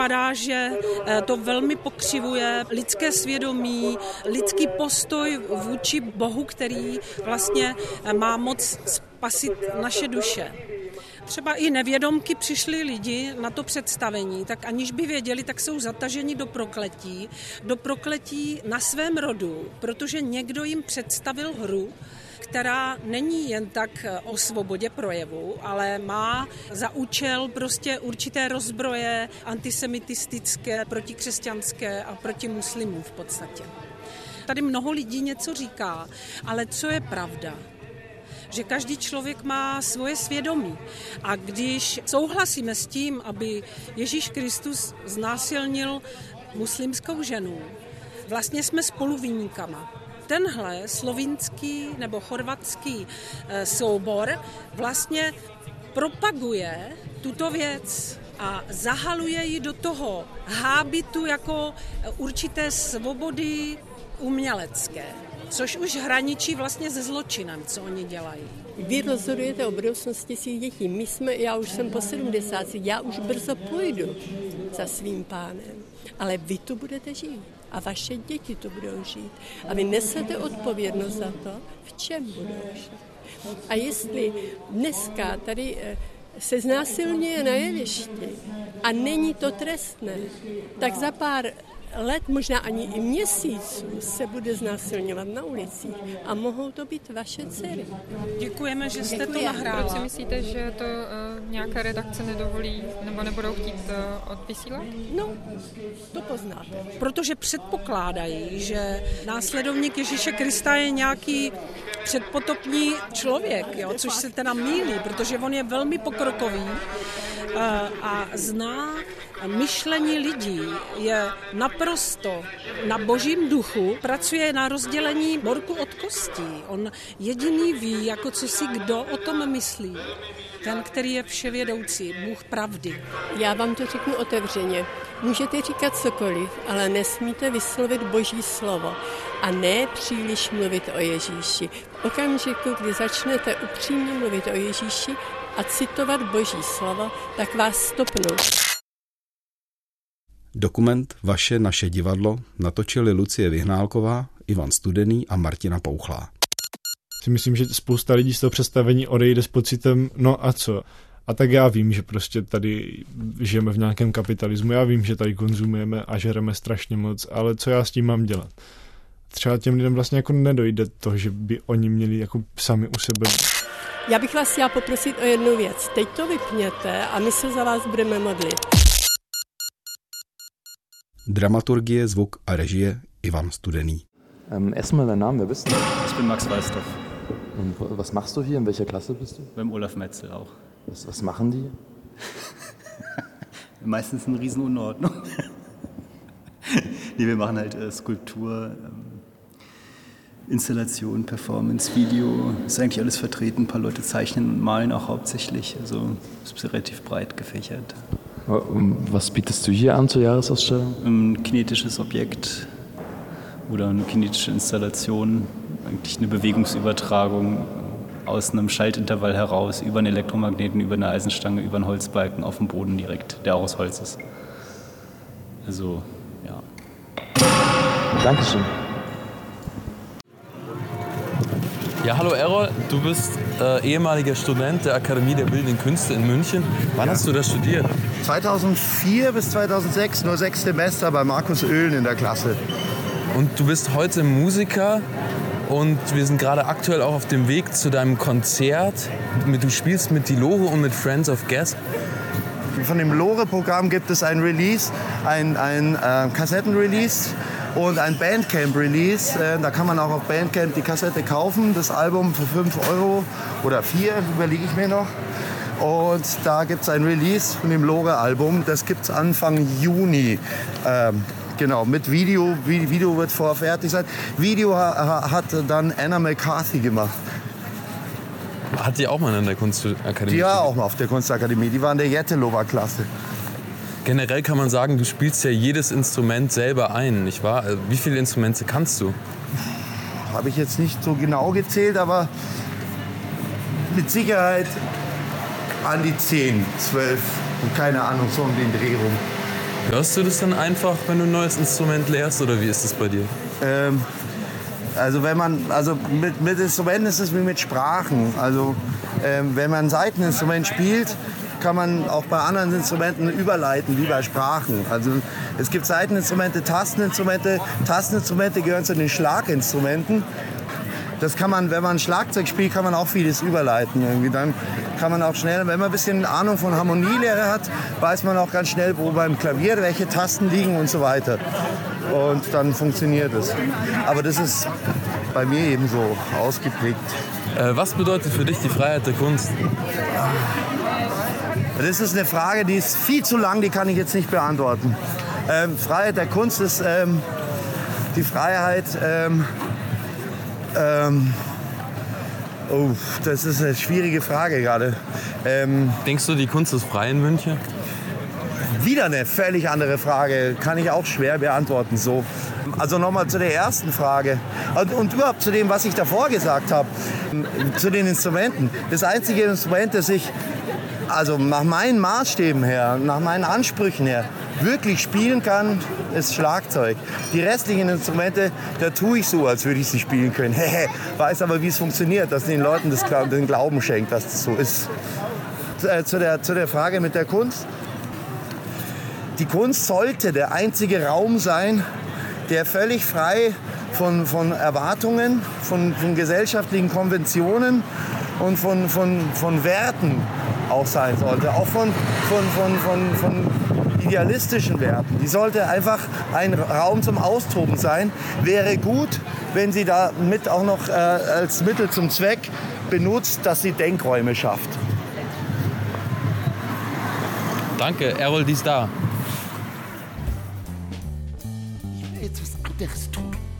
vypadá, že to velmi pokřivuje lidské svědomí, lidský postoj vůči Bohu, který vlastně má moc spasit naše duše. Třeba i nevědomky přišli lidi na to představení, tak aniž by věděli, tak jsou zataženi do prokletí na svém rodu, protože někdo jim představil hru, která není jen tak o svobodě projevu, ale má za účel prostě určité rozbroje antisemitistické, protikřesťanské a proti muslimům v podstatě. Tady mnoho lidí něco říká, ale co je pravda? Že každý člověk má svoje svědomí. A když souhlasíme s tím, aby Ježíš Kristus znásilnil muslimskou ženu, vlastně jsme spoluviníkama. Tenhle slovinský nebo chorvatský soubor vlastně propaguje tuto věc a zahaluje ji do toho hábitu jako určité svobody umělecké, což už hraničí vlastně se zločinem, co oni dělají. Vy rozhodujete o budoucnosti svých dětí. Já už jsem po 70, já už brzo půjdu za svým pánem, ale vy tu budete žít a vaše děti tu budou žít. A vy nesete odpovědnost za to, v čem budou žít. A jestli dneska tady se znásilňuje na jevišti a není to trestné, tak za pár let, možná ani i měsíců, se bude znásilňovat na ulicích a mohou to být vaše dcery. Děkujeme, že jste to nahrála. Proč si myslíte, že to nějaká redakce nedovolí nebo nebudou chtít odvysílat? No, to poznáte. Protože předpokládají, že následovník Ježíše Krista je nějaký předpotopní člověk, jo, což se teda mýlí, protože on je velmi pokrokový a zná myšlení lidí, je naprosto na božím duchu, pracuje na rozdělení morku od kostí. On jediný ví, jako co si kdo o tom myslí. Ten, který je vševědoucí, Bůh pravdy. Já vám to řeknu otevřeně. Můžete říkat cokoliv, ale nesmíte vyslovit boží slovo a ne příliš mluvit o Ježíši. V okamžiku, kdy začnete upřímně mluvit o Ježíši a citovat boží slovo, tak vás stopnou. Dokument Vaše naše divadlo natočili Lucie Vyhnálková, Ivan Studený a Martina Pouchlá. Si myslím, že spousta lidí z toho představení odejde s pocitem no a co? A tak já vím, že prostě tady žijeme v nějakém kapitalismu, já vím, že tady konzumujeme a žereme strašně moc, ale co já s tím mám dělat? Třeba těm lidem vlastně jako nedojde to, že by oni měli jako sami u sebe. Já bych vás chtěla poprosit o jednu věc. Teď to vypněte a my se za vás budeme modlit. Dramaturgie, zvuk a režie Ivan Studený. Erstmal dein Name, wer bist du? Ich bin Max Weißdorf. Und was machst du hier? In welcher Klasse bist du? Beim Olaf Metzel auch. Was machen die? Meistens eine Riesenunordnung. Nee, wir machen halt Skulptur, Installation, Performance, Video. Ist eigentlich alles vertreten. Ein paar Leute zeichnen und malen auch hauptsächlich. Also ist relativ breit gefächert. Was bietest du hier an zur Jahresausstellung? Ein kinetisches Objekt oder eine kinetische Installation. Eigentlich eine Bewegungsübertragung aus einem Schaltintervall heraus über einen Elektromagneten, über eine Eisenstange, über einen Holzbalken auf dem Boden direkt, der auch aus Holz ist. Also, ja. Dankeschön. Ja, hallo Errol, du bist ehemaliger Student der Akademie der Bildenden Künste in München. Wann hast du das studiert? 2004 bis 2006, nur 6 Semester bei Markus Oehlen in der Klasse. Und du bist heute Musiker und wir sind gerade aktuell auch auf dem Weg zu deinem Konzert. Du spielst mit Die Lore und mit Friends of Gas. Von dem Lore-Programm gibt es ein Release, ein Kassettenrelease und ein Bandcamp-Release. Da kann man auch auf Bandcamp die Kassette kaufen, das Album für 5 € oder 4, überlege ich mir noch. Und da gibt es ein Release von dem Lore-Album, das gibt es Anfang Juni. Genau, mit Video. Video wird vorher fertig sein. Video hat dann Anna McCarthy gemacht. Hat die auch mal in der Kunstakademie? Die war auch mal auf der Kunstakademie. Die war in der Jettelova-Klasse. Generell kann man sagen, du spielst ja jedes Instrument selber ein, nicht wahr? Wie viele Instrumente kannst du? Habe ich jetzt nicht so genau gezählt, aber mit Sicherheit an die 10, 12 und keine Ahnung, so um den Dreh rum. Hörst du das dann einfach, wenn du ein neues Instrument lernst, oder wie ist das bei dir? Mit Instrumenten ist es wie mit Sprachen. Also wenn man ein Saiteninstrument spielt, kann man auch bei anderen Instrumenten überleiten, wie bei Sprachen. Also es gibt Saiteninstrumente, Tasteninstrumente. Tasteninstrumente gehören zu den Schlaginstrumenten. Das kann man, wenn man Schlagzeug spielt, kann man auch vieles überleiten. Irgendwie. Dann kann man auch schnell, wenn man ein bisschen Ahnung von Harmonielehre hat, weiß man auch ganz schnell, wo beim Klavier welche Tasten liegen und so weiter. Und dann funktioniert es. Aber das ist bei mir eben so ausgeprägt. Was bedeutet für dich die Freiheit der Kunst? Das ist eine Frage, die ist viel zu lang, die kann ich jetzt nicht beantworten. Freiheit der Kunst ist die Freiheit... das ist eine schwierige Frage gerade. Denkst du, die Kunst ist frei in München? Wieder eine völlig andere Frage, kann ich auch schwer beantworten. So. Also nochmal zu der ersten Frage und überhaupt zu dem, was ich davor gesagt habe, zu den Instrumenten. Das einzige Instrument, das ich also nach meinen Maßstäben her, nach meinen Ansprüchen her, wirklich spielen kann, ist Schlagzeug. Die restlichen Instrumente, da tue ich so, als würde ich sie spielen können. Weiß aber, wie es funktioniert, dass den Leuten den Glauben schenkt, dass das so ist. Zu der Frage mit der Kunst. Die Kunst sollte der einzige Raum sein, der völlig frei von Erwartungen, von gesellschaftlichen Konventionen und von Werten auch sein sollte. Auch von idealistischen Werten. Die sollte einfach ein Raum zum Austoben sein. Wäre gut, wenn sie damit auch noch als Mittel zum Zweck benutzt, dass sie Denkräume schafft. Danke, Errol, die ist da. Ich will jetzt was anderes tun.